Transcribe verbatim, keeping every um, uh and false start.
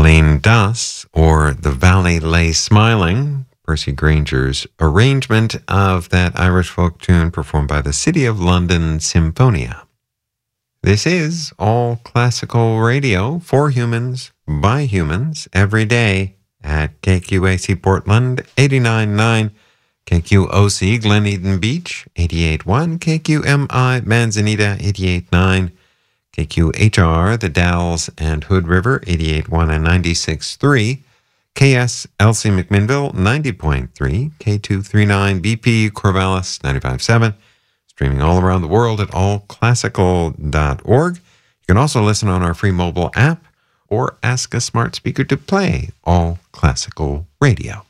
Celine Das, or The Valley Lay Smiling, Percy Granger's arrangement of that Irish folk tune performed by the City of London Symphonia. This is All Classical Radio for humans, by humans, every day at K Q A C Portland, eighty-nine point nine, K Q O C Glen Eden Beach, eighty-eight point one, K Q M I Manzanita, eighty-eight point nine, K Q H R, The Dalles and Hood River, eighty-eight point one and ninety-six point three, K S L C McMinnville, ninety point three, K two thirty-nine B P Corvallis, ninety-five point seven, streaming all around the world at all classical dot org. You can also listen on our free mobile app or ask a smart speaker to play All Classical Radio.